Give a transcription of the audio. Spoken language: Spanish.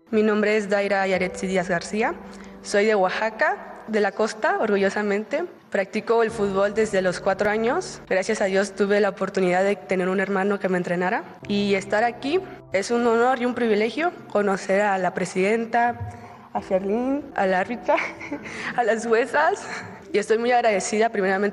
Mi nombre es Daira Yaretsi Díaz García. Soy de Oaxaca, de la costa, orgullosamente. Practico el fútbol desde los 4 años. Gracias a Dios tuve la oportunidad de tener un hermano que me entrenara. Y estar aquí es un honor y un privilegio conocer a la presidenta, a Ferlín, al árbitra, a las juezas. Y estoy muy agradecida primeramente